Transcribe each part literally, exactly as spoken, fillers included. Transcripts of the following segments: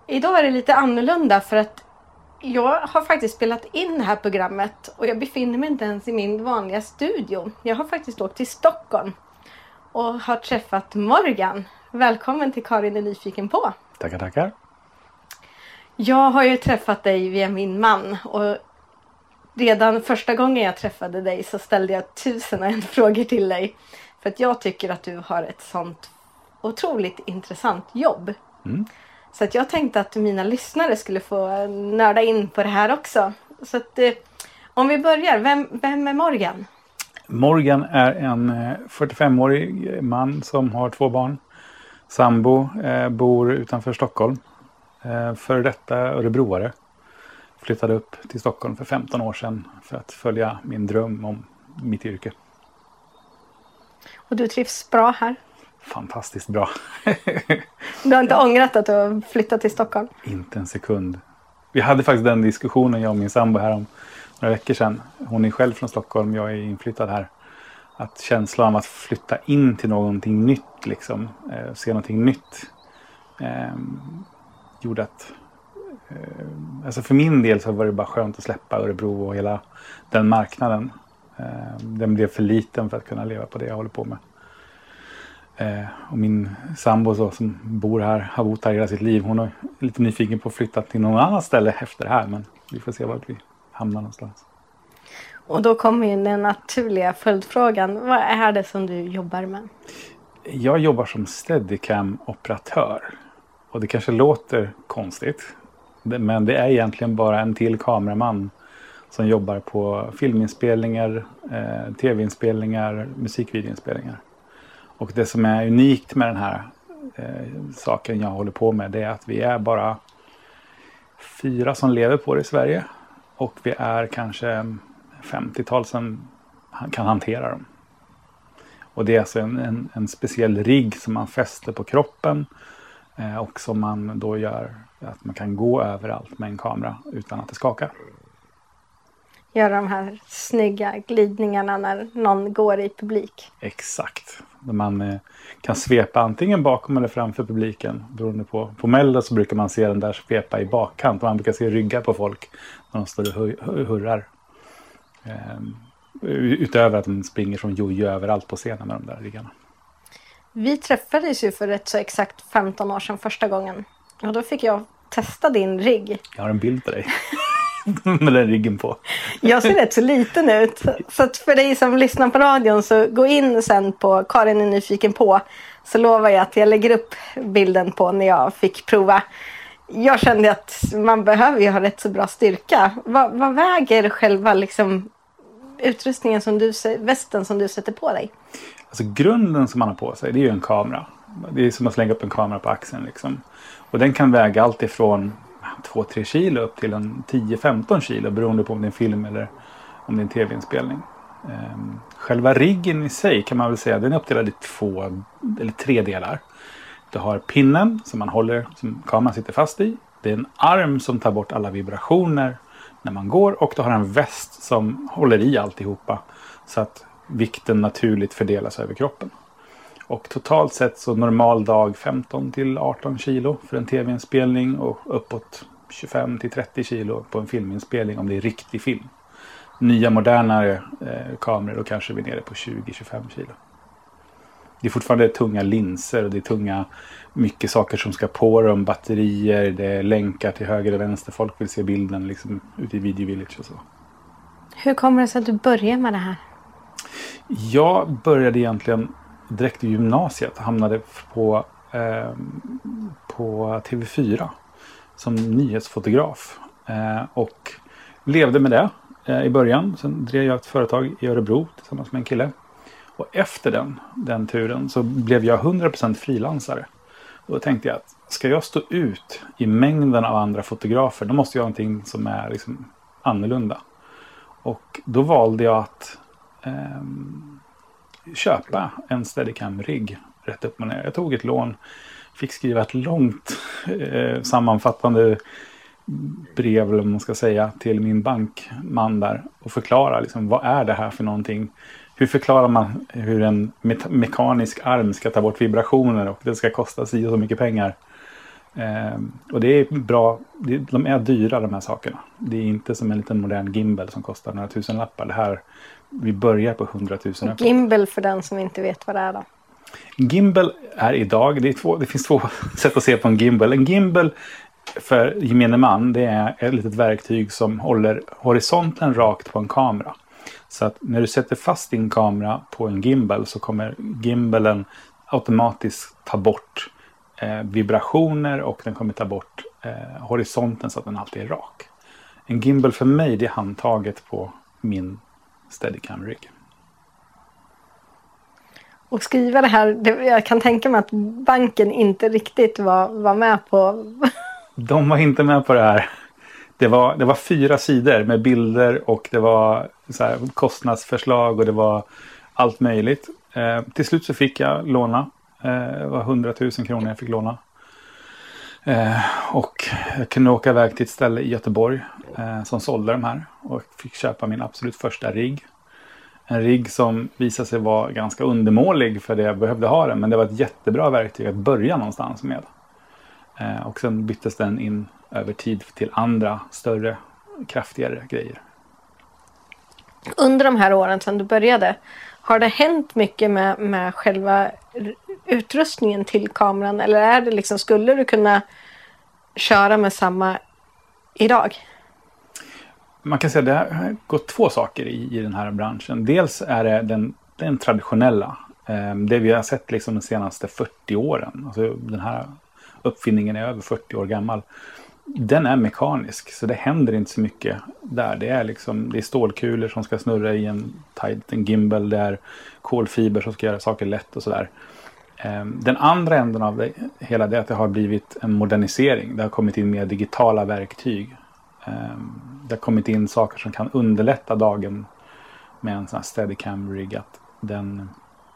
Idag är det lite annorlunda för att jag har faktiskt spelat in det här programmet och jag befinner mig inte ens i min vanliga studio. Jag har faktiskt åkt till Stockholm och har träffat Morgan. Välkommen till Karin är nyfiken på. Tackar, tackar. Jag har ju träffat dig via min man och redan första gången jag träffade dig så ställde jag tusen och en frågor till dig. För att jag tycker att du har ett sånt otroligt intressant jobb. Mm. Så att jag tänkte att mina lyssnare skulle få nörda in på det här också. Så att eh, om vi börjar, vem, vem är Morgan? Morgan är en fyrtiofemårig man som har två barn. Sambo, eh, bor utanför Stockholm. Eh, för detta örebroare. Flyttade upp till Stockholm för femton år sedan för att följa min dröm om mitt yrke. Och du trivs bra här? Fantastiskt bra. Du har inte ångrat att du har flyttat till Stockholm? Inte en sekund. Vi hade faktiskt den diskussionen, jag och min sambo, här om några veckor sedan. Hon är själv från Stockholm, jag är inflyttad här. Att känslan av att flytta in till någonting nytt, liksom, eh, se någonting nytt, eh, gjorde att... Eh, alltså för min del så var det bara skönt att släppa Örebro och hela den marknaden. Eh, den blev för liten för att kunna leva på det jag håller på med. Eh, och min sambo så, som bor här, har bott här hela sitt liv. Hon är lite nyfiken på att flytta till någon annan ställe efter det här. Men vi får se vart vi hamnar någonstans. Och då kommer ju den naturliga följdfrågan. Vad är det som du jobbar med? Jag jobbar som Steadicam-operatör. Och det kanske låter konstigt. Men det är egentligen bara en till kameraman som jobbar på filminspelningar, eh, tv-inspelningar, musikvideoinspelningar. Och det som är unikt med den här eh, saken jag håller på med, det är att vi är bara fyra som lever på det i Sverige. Och vi är kanske femtiotal som kan hantera dem. Och det är alltså en, en, en speciell rigg som man fäster på kroppen eh, och som man då gör att man kan gå överallt med en kamera utan att det skakar. Göra de här snygga glidningarna när någon går i publik. Exakt. Man eh, kan svepa antingen bakom eller framför publiken. Beroende på. På Mello så brukar man se den där svepa i bakkant. Man brukar se ryggar på folk när de står och hu- hurrar. Eh, utöver att de springer som jojo överallt på scenen med de där riggarna. Vi träffades ju för ett så exakt femton år sedan första gången. Och då fick jag testa din rigg. Jag har en bild på dig. Med den riggen på. Jag ser rätt så liten ut. Så att för dig som lyssnar på radion så gå in sen på Karin är nyfiken på. Så lovar jag att jag lägger upp bilden på när jag fick prova. Jag kände att man behöver ju ha rätt så bra styrka. Vad, vad väger själva liksom utrustningen som du, västen som du sätter på dig? Alltså grunden som man har på sig, det är ju en kamera. Det är som att slänga upp en kamera på axeln liksom. Och den kan väga allt ifrån två till tre kilo upp till en tio till femton kilo beroende på om det är en film eller om det är en tv-inspelning. Ehm, själva riggen i sig kan man väl säga, den är uppdelad i två eller tre delar. Du har pinnen som man håller, som kameran sitter fast i. Det är en arm som tar bort alla vibrationer när man går och du har en väst som håller i alltihopa så att vikten naturligt fördelas över kroppen. Och totalt sett så normal dag femton till arton kilo för en tv-inspelning och uppåt tjugofem till trettio kilo på en filminspelning om det är riktig film. Nya modernare eh, kameror och kanske vi är nere på tjugo till tjugofem kilo. Det är fortfarande tunga linser och det är tunga mycket saker som ska på dem, batterier, det är länkar till höger och vänster. Folk vill se bilden liksom ute i Video Village och så. Hur kommer det sig att du började med det här? Jag började egentligen direkt i gymnasiet, hamnade på, eh, på T V fyra som nyhetsfotograf eh, och levde med det eh, i början. Sen drev jag ett företag i Örebro tillsammans med en kille. Och efter den, den turen så blev jag hundra procent frilansare. Och då tänkte jag att ska jag stå ut i mängden av andra fotografer, då måste jag ha någonting som är liksom annorlunda. Och då valde jag att eh, köpa en Steadicam-rigg rätt upp och ner. Jag tog ett lån, fick skriva ett långt eh, sammanfattande brev, eller vad man ska säga, till min bankman där och förklara liksom, vad är det här för någonting. Hur förklarar man hur en me- mekanisk arm ska ta bort vibrationer och det ska kosta si och så mycket pengar. Eh, och det är bra, det, de är dyra de här sakerna. Det är inte som en liten modern gimbal som kostar några tusen lappar. Det här, vi börjar på hundratusen. Gimbal för den som inte vet vad det är då. Gimbal är idag, det, är två, det finns två sätt att se på en gimbal. En gimbal för gemene man, det är ett litet verktyg som håller horisonten rakt på en kamera. Så att när du sätter fast din kamera på en gimbal så kommer gimbalen automatiskt ta bort eh, vibrationer och den kommer ta bort eh, horisonten så att den alltid är rak. En gimbal för mig, det är handtaget på min Steadicam-rigg. Och skriva det här, det, jag kan tänka mig att banken inte riktigt var, var med på... De var inte med på det här. Det var, det var fyra sidor med bilder och det var så här, kostnadsförslag och det var allt möjligt. Eh, till slut så fick jag låna. Eh, det var hundratusen kronor jag fick låna. Eh, och jag kunde åka iväg till ett ställe i Göteborg eh, som sålde de här. Och fick köpa min absolut första rigg. En rigg som visade sig vara ganska undermålig för det jag behövde ha den. Men det var ett jättebra verktyg att börja någonstans med. Eh, och sen byttes den in över tid till andra, större, kraftigare grejer. Under de här åren sedan du började, har det hänt mycket med, med själva utrustningen till kameran? Eller är det liksom, skulle du kunna köra med samma idag? Man kan säga att det har gått två saker i, i den här branschen. Dels är det den, den traditionella. Eh, det vi har sett liksom de senaste fyrtio åren. Alltså den här uppfinningen är över fyrtio år gammal. Den är mekanisk, så det händer inte så mycket där. Det är liksom, det är stålkulor som ska snurra i en tight en gimbal. Det är kolfiber som ska göra saker lätt och sådär. Den andra änden av det hela det är att det har blivit en modernisering. Det har kommit in mer digitala verktyg. Det har kommit in saker som kan underlätta dagen med en sån här Steadicam-rigg. Att den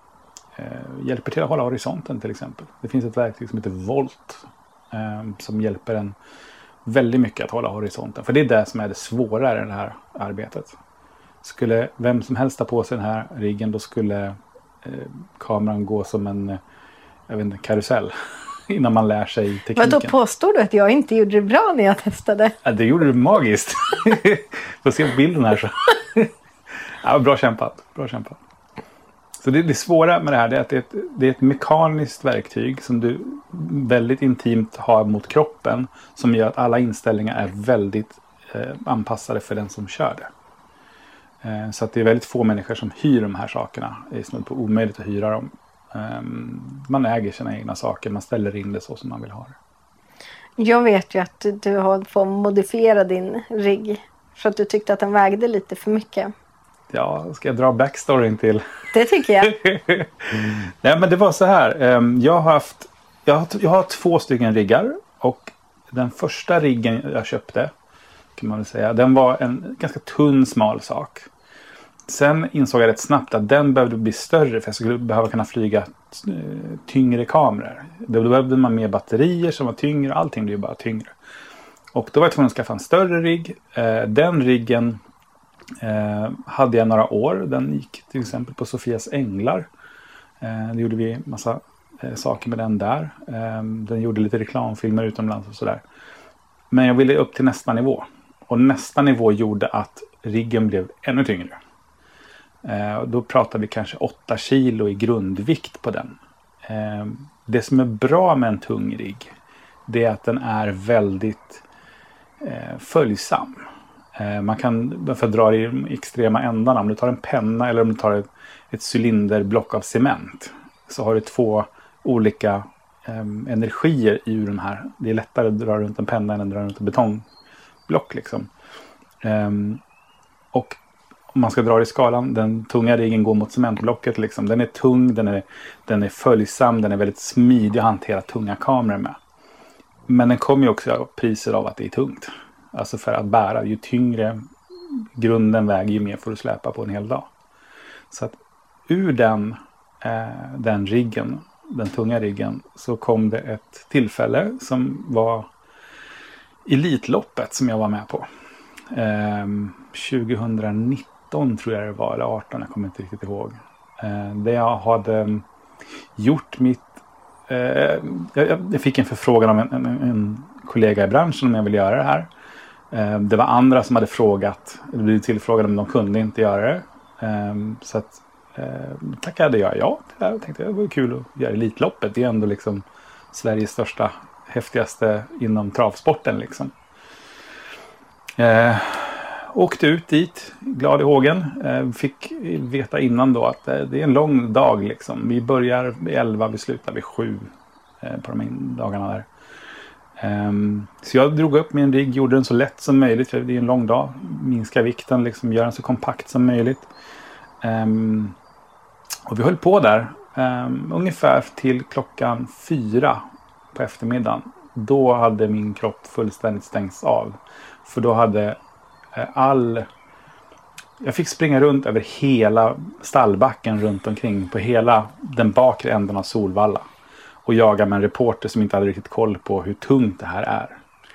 hjälper till att hålla horisonten till exempel. Det finns ett verktyg som heter Volt som hjälper en väldigt mycket att hålla horisonten. För det är det som är det svårare i det här arbetet. Skulle vem som helst ta på sig den här riggen, då skulle eh, kameran gå som en jag vet inte, karusell innan man lär sig tekniken. Men då påstår du att jag inte gjorde det bra när jag testade? Ja, det gjorde du magiskt. Får se på bilden här så. Ja, bra kämpat. Bra kämpat. Så det, det svåra med det här är att det är, ett, det är ett mekaniskt verktyg som du väldigt intimt har mot kroppen. Som gör att alla inställningar är väldigt eh, anpassade för den som kör det. Eh, så att det är väldigt få människor som hyr de här sakerna. Det är snudd på omöjligt att hyra dem. Eh, man äger sina egna saker. Man ställer in det så som man vill ha det. Jag vet ju att du har fått modifiera din rigg. För att du tyckte att den vägde lite för mycket. Ja, ska jag dra backstoryn till? Det tycker jag. Nej, men det var så här. Jag har haft, jag har, jag har två stycken riggar. Och den första riggen jag köpte, kan man väl säga, den var en ganska tunn, smal sak. Sen insåg jag rätt snabbt att den behövde bli större för jag skulle behöva kunna flyga tyngre kameror. Då behövde man mer batterier som var tyngre, allting blev bara tyngre. Och då var jag tvungen att skaffa en större rigg. Den riggen Eh, hade jag några år. Den gick till exempel på Sofias Änglar. Eh, det gjorde vi massa eh, saker med den där. Eh, den gjorde lite reklamfilmer utomlands och sådär. Men jag ville upp till nästa nivå. Och nästa nivå gjorde att riggen blev ännu tyngre. Eh, då pratade vi kanske åtta kilo i grundvikt på den. Eh, det som är bra med en tung rigg, det är att den är väldigt eh, följsam. Man kan för att dra i extrema ändarna. Om du tar en penna eller om du tar ett, ett cylinderblock av cement. Så har du två olika um, energier i den här. Det är lättare att dra runt en penna än att dra runt en betongblock. Liksom. Um, och om man ska dra i skalan. Den tunga riggen går mot cementblocket. Liksom. Den är tung, den är, den är följsam, den är väldigt smidig att hantera tunga kameror med. Men den kommer ju också av priser av att det är tungt. Alltså för att bära, ju tyngre grunden väger, ju mer får du släpa på en hel dag. Så att ur den, eh, den riggen, den tunga riggen, så kom det ett tillfälle som var Elitloppet som jag var med på. Eh, tjugonitton tror jag det var, eller arton, jag kommer inte riktigt ihåg. Eh, där jag hade gjort mitt eh, jag, jag fick en förfrågan av en, en, en kollega i branschen om jag ville göra det här. Eh, det var andra som hade frågat, eller blivit tillfrågade om de kunde inte göra det. Eh, så att eh, tackade jag ja. Jag tänkte det var kul att göra Elitloppet. Det är ändå liksom Sveriges största, häftigaste inom travsporten liksom. Eh, åkte ut dit, glad i hågen. Eh, fick veta innan då att eh, det är en lång dag liksom. Vi börjar vid elva, vi slutar vid sju eh, på de här dagarna där. Eh, så jag drog upp min rigg, gjorde den så lätt som möjligt. För det är en lång dag. Minska vikten, liksom, göra den så kompakt som möjligt. Eh, och vi höll på där eh, ungefär till klockan fyra på eftermiddagen. Då hade min kropp fullständigt stängts av. För då hade eh, all... Jag fick springa runt över hela stallbacken runt omkring. På hela den bakre änden av Solvalla. Och jaga med en reporter som inte hade riktigt koll på hur tungt det här är.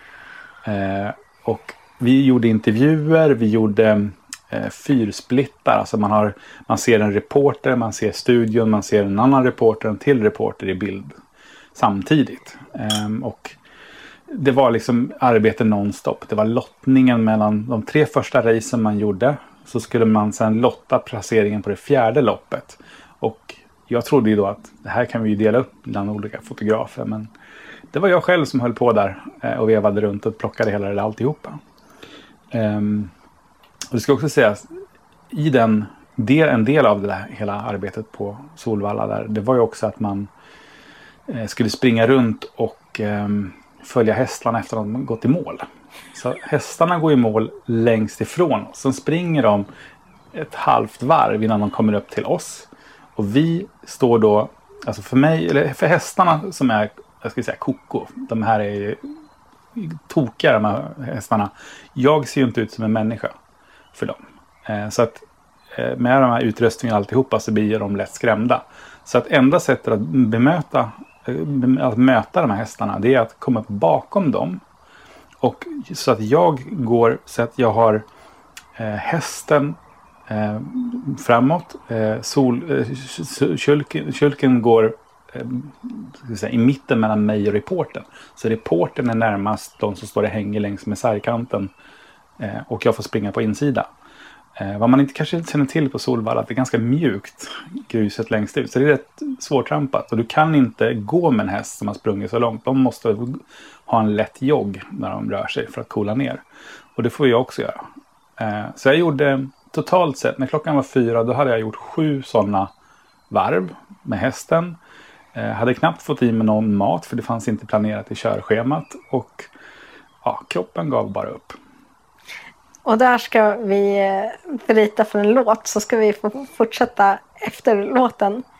Eh, och vi gjorde intervjuer. Vi gjorde eh, fyrsplittar. Alltså man, har, man ser en reporter, man ser studion, man ser en annan reporter, en till reporter i bild. Samtidigt. Eh, och... Det var liksom arbete nonstop. Det var lottningen mellan de tre första racen man gjorde. Så skulle man sedan lotta placeringen på det fjärde loppet. Och jag trodde ju då att det här kan vi ju dela upp bland olika fotografer. Men det var jag själv som höll på där och vevade runt och plockade hela det där alltihopa. Um, och det ska också sägas, i den del, en del av det där, hela arbetet på Solvalla där. Det var ju också att man eh, skulle springa runt och... Um, följa hästarna efter att de gått i mål. Så hästarna går i mål längst ifrån oss. Sen springer de ett halvt varv innan de kommer upp till oss. Och vi står då, alltså för mig, eller för hästarna som är, jag ska säga koko. De här är tokiga de här hästarna. Jag ser ju inte ut som en människa för dem. Så att med de här utrustningarna alltihopa så blir de lätt skrämda. Så att enda sättet att bemöta att möta de här hästarna, det är att komma upp bakom dem och så att jag går så att jag har eh, hästen eh, framåt eh, sol, eh, kylken, kylken går eh, ska säga, i mitten mellan mig och reporten, så reporten är närmast de som står och hänger längs med sargkanten eh, och jag får springa på insida. Eh, vad man inte kanske inte känner till på Solvalla, att det är ganska mjukt gruset längst ut. Så det är rätt svårtrampat. Och du kan inte gå med en häst som har sprungit så långt. De måste ha en lätt jogg när de rör sig för att coola ner. Och det får jag också göra. Eh, så jag gjorde totalt sett, när klockan var fyra, då hade jag gjort sju sådana varv med hästen. Eh, hade knappt fått i mig någon mat för det fanns inte planerat i körschemat. Och ja, kroppen gav bara upp. Och där ska vi bryta för en låt, så ska vi få fortsätta efter låten.